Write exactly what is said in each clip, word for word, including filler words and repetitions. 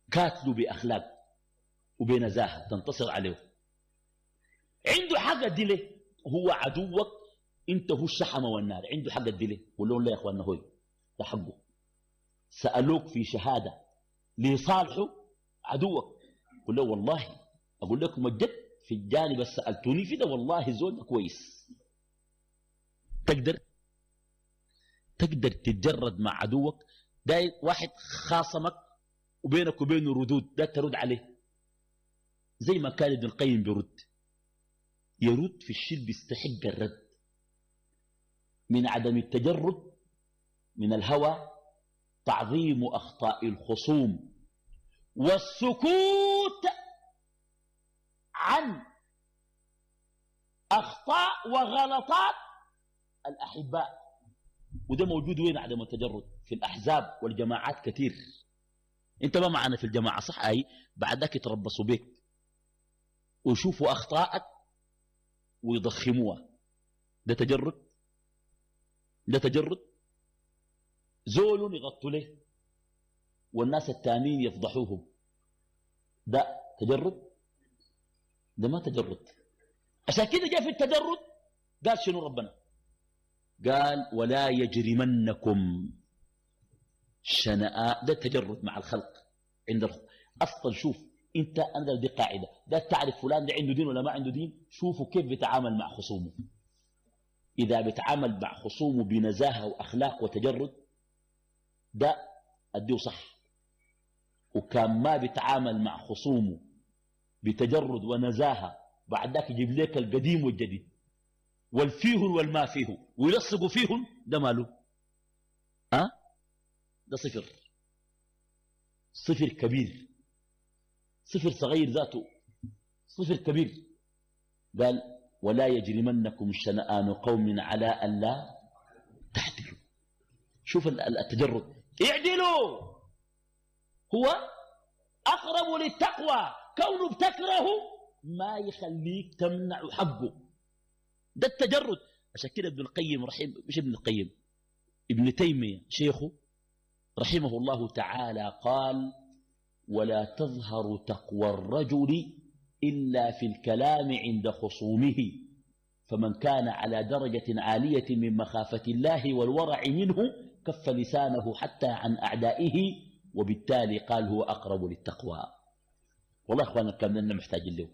كاتله بأخلاق وبنزاهة تنتصر عليه. عنده حق الدله، هو عدوك، انت هو الشحمة والنار، عنده حق الدله. قول لهم لا يا اخواننا، هوي ده حقه. سألوك في شهادة لصالحه عدوك، قل له والله أقول لكم الجد في الجانب سألتوني في ده، والله زول ده كويس. تقدر تقدر تتجرد مع عدوك؟ ده واحد خاصمك وبينك وبينه ردود، ده ترد عليه زي ما كان ابن القيم بيرد. يرد في الشرب بيستحق الرد. من عدم التجرد من الهوى تعظيم أخطاء الخصوم والسكوت عن أخطاء وغلطات الأحباء. وده موجود وين عدم التجرد؟ في الأحزاب والجماعات كثير. انت ما معنا في الجماعة صح؟ اي بعد ذاك يتربصوا بك ويشوفوا أخطاءك ويضخموها. ده تجرد؟ ده تجرد؟ زول يغطوا له والناس التانيين يفضحوهم، ده تجرد؟ ده ما تجرد. عشان كده جاء في التجرد قال شنو ربنا؟ قال ولا يجرمنكم شنآن. ده التجرد مع الخلق عند الخلق. أصلا شوف انت، انا دي قاعدة، ده تعرف فلان ده عنده دين ولا ما عنده دين، شوفوا كيف بيتعامل مع خصومه. إذا بيتعامل مع خصومه بنزاهة وأخلاق وتجرد ده أديه صح، وكان ما بيتعامل مع خصومه بتجرد ونزاهة بعد ذاك يجيب لك القديم والجديد والفيهن والما فيه ويلصقوا فيهن، ده ماله؟ أه؟ ده صفر، صفر كبير، صفر صغير ذاته، صفر كبير. قال ولا يجرمنكم شنآن قوم على أن لا تعدلوا. شوف التجرد، اعدلوا هو أقرب للتقوى. كونه بتكره ما يخليك تمنع حقه، ده التجرد. عشان كده ابن القيم رحمه، مش ابن القيم، ابن تيمية شيخه رحمه الله تعالى قال ولا تظهر تقوى الرجل إلا في الكلام عند خصومه، فمن كان على درجة عالية من مخافة الله والورع منه كف لسانه حتى عن أعدائه، وبالتالي قال هو أقرب للتقوى. والله أخوانا كنا محتاجين له.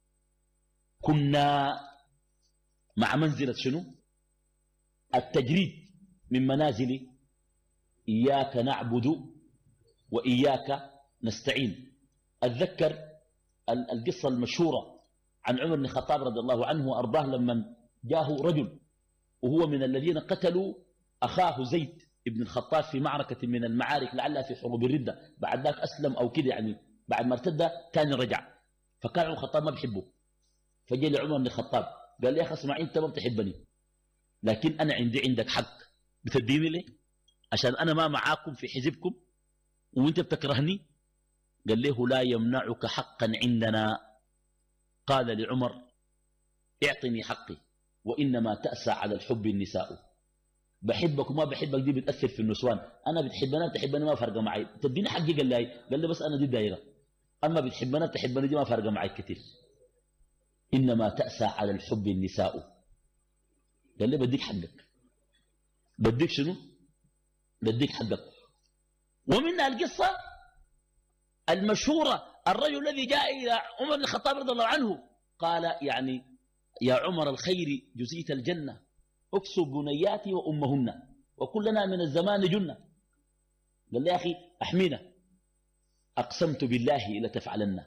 كنا مع منزلة شنو؟ التجريد من منازل إياك نعبد وإياك نستعين. أتذكر القصة المشهورة عن عمر بن الخطاب رضي الله عنه وأرضاه لما جاءه رجل وهو من الذين قتلوا أخاه زيد بن الخطاب في معركة من المعارك لعلها في حروب الردة، بعد ذاك أسلم أو كده، يعني بعد ما ارتد كان رجع. فكان عمر الخطاب ما بيحبه، فجاء لعمر بن الخطاب قال لي يا أخي اسمع، أنت ما بتحبني لكن أنا عندي عندك حق، بتديني ليه؟ عشان أنا ما معاكم في حزبكم وأنت بتكرهني. قال له لا يمنعك حقا عندنا. قال لعمر اعطني حقي، وإنما تأسى على الحب النساء. بحبك وما بحبك دي بتأثر في النسوان، أنا بتحبنا بتحبني ما فرق معي، تديني حقي. قال لي قال لي بس أنا دي دايرة، أما بتحبنا بتحبني دي ما فرق معي كتير. إنما تأسى على الحب النساء. قال لي بديك حقك. بديك شنو؟ بديك حقك. ومنها القصة المشهورة، الرجل الذي جاء إلى عمر بن الخطاب رضي الله عنه قال يعني يا عمر الخير جزيت الجنة، اكسو بنياتي وأمهن وكلنا من الزمان جنة. قال لي يا أخي أحمينا، أقسمت بالله لتفعلن.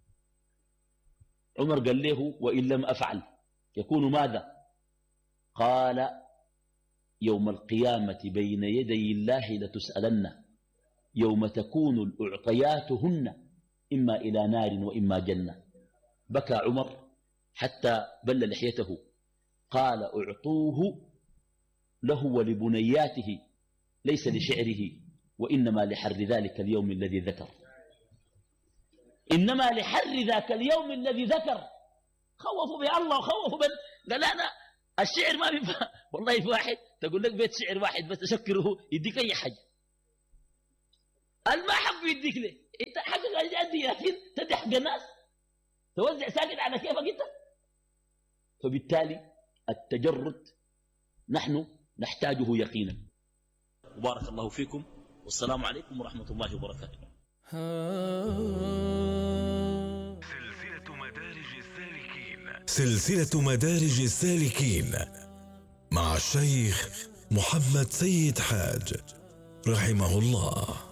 عمر قال له وإن لم أفعل يكون ماذا؟ قال يوم القيامة بين يدي الله لتسألن، يوم تكون الأعطيات هن إما إلى نار وإما جنة. بكى عمر حتى بل لحيته. قال اعطوه له ولبنياته ليس لشعره، وإنما لحر ذلك اليوم الذي ذكر. إنما لحر ذاك اليوم الذي ذكر. خوفوا بالله وخوفوا بل قال أنا الشعر ما بيفهم. والله في واحد تقول لك بيت شعر واحد بس تشكره يديك أي حاجة، الما حق يديك ليه؟ انت حقك الجادي، لكن تدي حق الناس توزع ساكت على كيفك انت. فبالتالي التجرد نحن نحتاجه يقينا. وبارك الله فيكم، والسلام عليكم ورحمة الله وبركاته. سلسلة مدارج السالكين سلسلة مدارج السالكين مع الشيخ محمد سيد حاج رحمه الله.